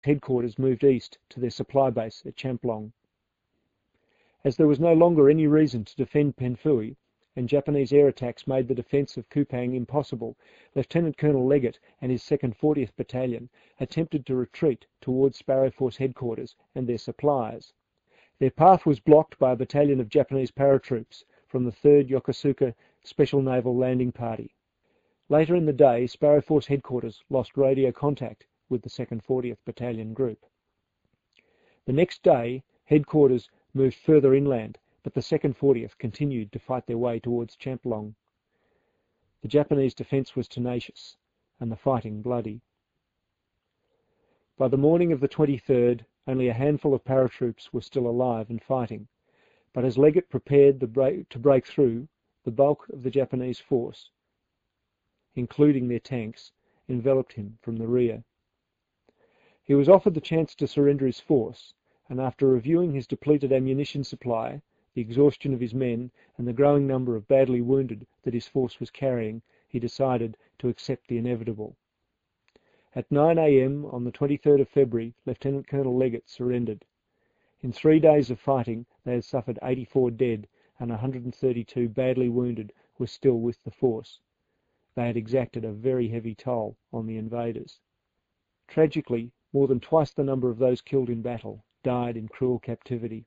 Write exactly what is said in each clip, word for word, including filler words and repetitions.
headquarters moved east to their supply base at Champlong. As there was no longer any reason to defend Penghu, and Japanese air attacks made the defence of Kupang impossible, Lieutenant Colonel Leggett and his second fortieth Battalion attempted to retreat towards Sparrow Force headquarters and their supplies. Their path was blocked by a battalion of Japanese paratroops from the third Yokosuka Special Naval Landing Party. Later in the day, Sparrow Force headquarters lost radio contact with the second fortieth Battalion group. The next day, headquarters moved further inland, but the second fortieth continued to fight their way towards Champlong. The Japanese defence was tenacious, and the fighting bloody. By the morning of the twenty-third, only a handful of paratroops were still alive and fighting, but as Leggett prepared the break, to break through, the bulk of the Japanese force, including their tanks, enveloped him from the rear. He was offered the chance to surrender his force, and after reviewing his depleted ammunition supply, the exhaustion of his men, and the growing number of badly wounded that his force was carrying, he decided to accept the inevitable. At nine a m on the twenty-third of February, Lieutenant Colonel Leggett surrendered. In three days of fighting, they had suffered eighty-four dead, and one hundred thirty-two badly wounded were still with the force. They had exacted a very heavy toll on the invaders. Tragically, more than twice the number of those killed in battle died in cruel captivity.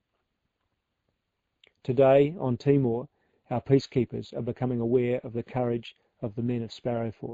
Today, on Timor, our peacekeepers are becoming aware of the courage of the men of Sparrow Force.